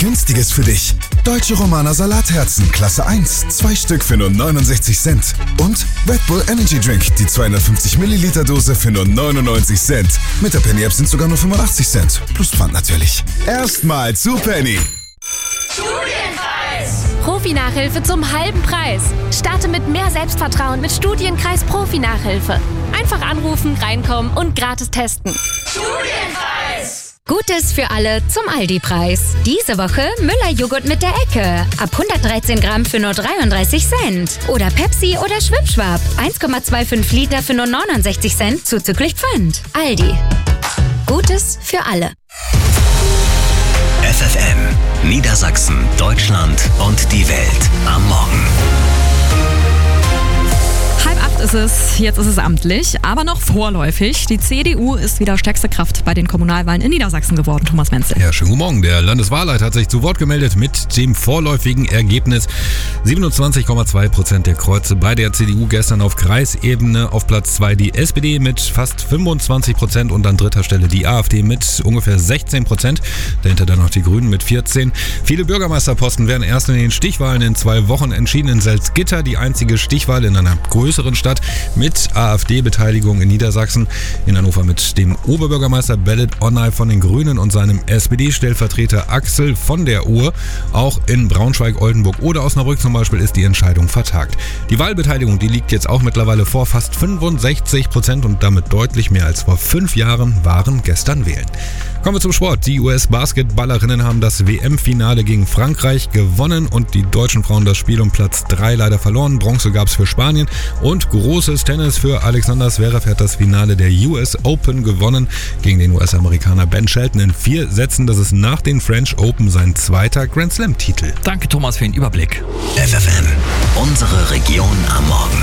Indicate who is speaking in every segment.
Speaker 1: Günstiges für dich. Deutsche Romaner Salatherzen, Klasse 1, 2 Stück für nur 69 Cent. Und Red Bull Energy Drink, die 250 Milliliter Dose für nur 99 Cent. Mit der Penny App sind sogar nur 85 Cent. Plus Pfand natürlich. Erstmal zu Penny.
Speaker 2: Studienkreis! Profi-Nachhilfe zum halben Preis. Starte mit mehr Selbstvertrauen mit Studienkreis Profi-Nachhilfe. Einfach anrufen, reinkommen und gratis testen. Studienkreis!
Speaker 3: Gutes für alle zum Aldi-Preis. Diese Woche Müller-Joghurt mit der Ecke. Ab 113 Gramm für nur 33 Cent. Oder Pepsi oder Schwipschwap. 1,25 Liter für nur 69 Cent zuzüglich Pfand. Aldi. Gutes für alle.
Speaker 4: FFN, Niedersachsen, Deutschland und die Welt am Morgen.
Speaker 5: 7:30 ist es, jetzt ist es amtlich, aber noch vorläufig. Die CDU ist wieder stärkste Kraft bei den Kommunalwahlen in Niedersachsen geworden, Thomas Menzel.
Speaker 6: Ja, schönen guten Morgen. Der Landeswahlleiter hat sich zu Wort gemeldet mit dem vorläufigen Ergebnis. 27,2% der Kreuze bei der CDU gestern auf Kreisebene. Auf Platz 2 die SPD mit fast 25% und an dritter Stelle die AfD mit ungefähr 16%. Dahinter dann noch die Grünen mit 14%. Viele Bürgermeisterposten werden erst in den Stichwahlen in 2 Wochen entschieden. In Salzgitter die einzige Stichwahl in einer größeren Stadt mit AfD-Beteiligung in Niedersachsen. In Hannover mit dem Oberbürgermeister Belit Onay von den Grünen und seinem SPD-Stellvertreter Axel von der Uhr. Auch in Braunschweig, Oldenburg oder Osnabrück zum Beispiel ist die Entscheidung vertagt. Die Wahlbeteiligung, die liegt jetzt auch mittlerweile vor fast 65% und damit deutlich mehr als vor 5 Jahren waren gestern wählen. Kommen wir zum Sport. Die US-Basketballerinnen haben das WM-Finale gegen Frankreich gewonnen und die deutschen Frauen das Spiel um Platz 3 leider verloren. Bronze gab es für Spanien und großes Tennis für Alexander Zverev hat das Finale der US Open gewonnen gegen den US-Amerikaner Ben Shelton in 4 Sätzen. Das ist nach den French Open sein zweiter Grand Slam-Titel.
Speaker 7: Danke Thomas für den Überblick.
Speaker 4: FFN, unsere Region am Morgen.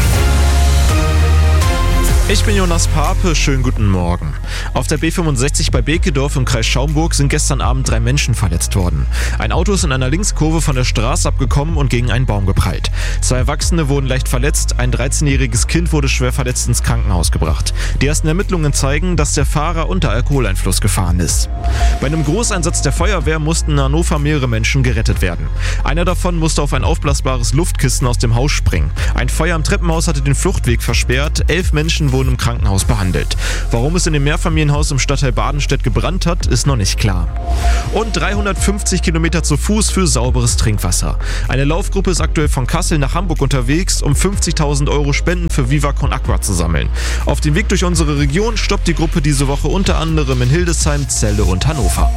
Speaker 8: Ich bin Jonas Pape, schönen guten Morgen. Auf der B65 bei Bekedorf im Kreis Schaumburg sind gestern Abend 3 Menschen verletzt worden. Ein Auto ist in einer Linkskurve von der Straße abgekommen und gegen einen Baum geprallt. 2 Erwachsene wurden leicht verletzt, ein 13-jähriges Kind wurde schwer verletzt ins Krankenhaus gebracht. Die ersten Ermittlungen zeigen, dass der Fahrer unter Alkoholeinfluss gefahren ist. Bei einem Großeinsatz der Feuerwehr mussten in Hannover mehrere Menschen gerettet werden. Einer davon musste auf ein aufblasbares Luftkissen aus dem Haus springen. Ein Feuer im Treppenhaus hatte den Fluchtweg versperrt, 11 Menschen wurden im Krankenhaus behandelt. Warum es in dem Mehrfamilienhaus im Stadtteil Badenstedt gebrannt hat, ist noch nicht klar. Und 350 Kilometer zu Fuß für sauberes Trinkwasser. Eine Laufgruppe ist aktuell von Kassel nach Hamburg unterwegs, um 50.000 Euro Spenden für Viva Con Aqua zu sammeln. Auf dem Weg durch unsere Region stoppt die Gruppe diese Woche unter anderem in Hildesheim, Celle und Hannover.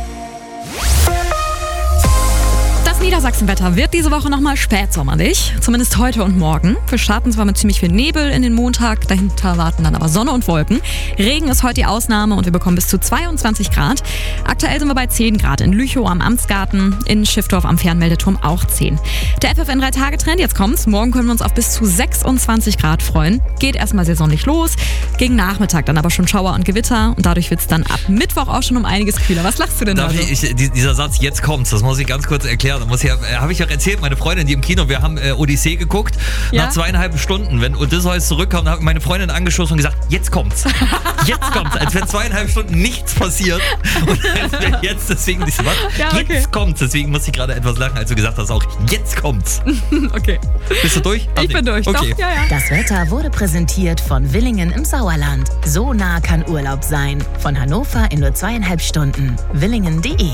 Speaker 5: Das Niedersachsenwetter wird diese Woche nochmal spätsommerlich, zumindest heute und morgen. Wir starten zwar mit ziemlich viel Nebel in den Montag, dahinter warten dann aber Sonne und Wolken. Regen ist heute die Ausnahme und wir bekommen bis zu 22 Grad. Aktuell sind wir bei 10 Grad in Lüchow am Amtsgarten, in Schiffdorf am Fernmeldeturm auch 10. Der FFN 3-Tage-Trend, jetzt kommt's. Morgen können wir uns auf bis zu 26 Grad freuen. Geht erstmal sehr sonnig los, gegen Nachmittag dann aber schon Schauer und Gewitter und dadurch wird's dann ab Mittwoch auch schon um einiges kühler. Was lachst du denn da?
Speaker 7: Dieser Satz, jetzt kommt's, das muss ich ganz kurz erklären. Habe ich auch erzählt, meine Freundin, die im Kino, wir haben Odyssee geguckt,
Speaker 5: ja?
Speaker 7: Nach 2,5 Stunden, wenn Odysseus zurückkommt, habe ich meine Freundin angeschossen und gesagt, jetzt kommt's, als wenn 2,5 Stunden nichts passiert und jetzt deswegen, ja, okay. Jetzt kommt's, deswegen muss ich gerade etwas lachen, als du gesagt hast, auch jetzt kommt's.
Speaker 5: Okay.
Speaker 7: Bist du durch?
Speaker 5: Ich bin durch,
Speaker 7: okay.
Speaker 5: Doch, ja.
Speaker 9: Das Wetter wurde präsentiert von Willingen im Sauerland. So nah kann Urlaub sein. Von Hannover in nur 2,5 Stunden. Willingen.de.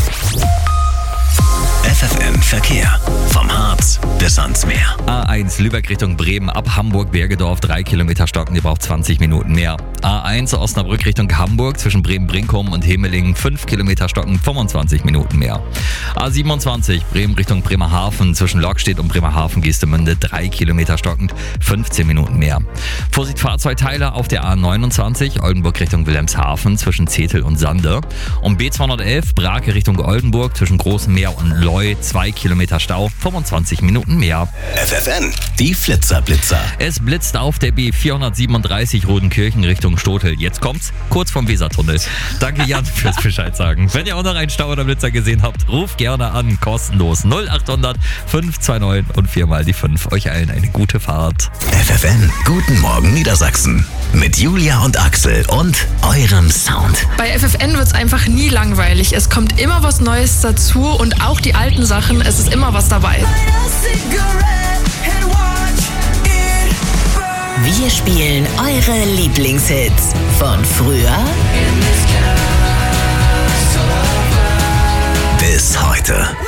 Speaker 4: FFN Verkehr. Vom Harz bis ans Meer.
Speaker 7: A1 Lübeck Richtung Bremen ab Hamburg-Bergedorf 3 Kilometer stocken, ihr braucht 20 Minuten mehr. A1 Osnabrück Richtung Hamburg zwischen Bremen-Brinkum und Hemelingen 5 Kilometer stocken, 25 Minuten mehr. A27 Bremen Richtung Bremerhaven zwischen Lokstedt und Bremerhaven-Geestemünde 3 Kilometer stockend, 15 Minuten mehr. Vorsicht Fahrzeugteile auf der A29 Oldenburg Richtung Wilhelmshaven zwischen Zetel und Sande. Und B211 Brake Richtung Oldenburg zwischen Großem Meer und Leu 2 Kilometer Stau, 25 Minuten mehr.
Speaker 4: FFN, die Flitzer-Blitzer.
Speaker 7: Es blitzt auf der B437 Rodenkirchen Richtung Stotel. Jetzt kommt's, kurz vom Wesertunnel. Danke Jan fürs Bescheid sagen. Wenn ihr auch noch einen Stau oder Blitzer gesehen habt, ruft gerne an, kostenlos 0800 529 und 4 mal die 5. Euch allen eine gute Fahrt.
Speaker 4: FFN, guten Morgen Niedersachsen. Mit Julia und Axel und eurem Sound.
Speaker 10: Bei FFN wird es einfach nie langweilig. Es kommt immer was Neues dazu und auch die alten Sachen, es ist immer was dabei.
Speaker 9: Wir spielen eure Lieblingshits von früher
Speaker 4: Bis heute.